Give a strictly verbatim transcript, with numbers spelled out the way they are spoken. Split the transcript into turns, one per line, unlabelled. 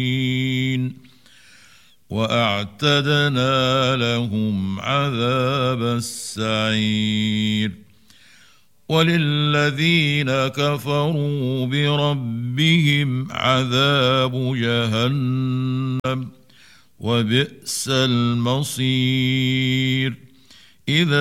وأعتدنا لهم عذاب السعير وللذين كفروا بربهم عذاب جهنم وبئس المصير إذا